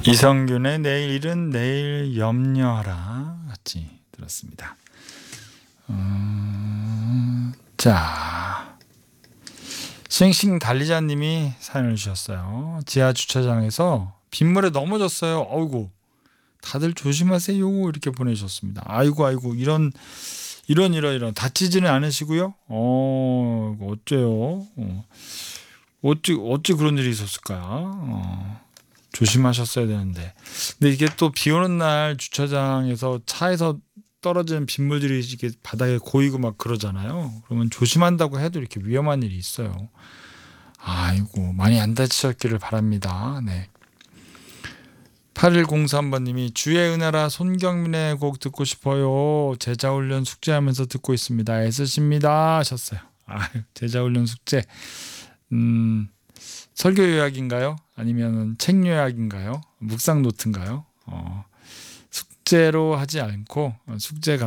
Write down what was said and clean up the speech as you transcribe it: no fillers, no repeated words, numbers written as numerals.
이성균의 내일은 내일 염려하라 같이 들었습니다. 자, 싱싱 달리자님이 사연을 주셨어요. 지하 주차장에서 빗물에 넘어졌어요. 어이구, 다들 조심하세요 이렇게 보내주셨습니다. 아이고 이런 다치지는 않으시고요. 이거 어째요? 어찌 그런 일이 있었을까? 조심하셨어야 되는데. 근데 이게 또 비 오는 날 주차장에서 차에서 떨어지는 빗물들이 이게 바닥에 고이고 막 그러잖아요. 그러면 조심한다고 해도 이렇게 위험한 일이 있어요. 아이고, 많이 안 다치셨기를 바랍니다. 네. 8103번님이 주의 은혜라 손경민의 곡 듣고 싶어요. 제자훈련 숙제하면서 듣고 있습니다. 애쓰십니다 하셨어요. 제자훈련 숙제. 설교 요약인가요? 아니면 책 요약인가요? 묵상 노트인가요? 숙제로 하지 않고 숙제가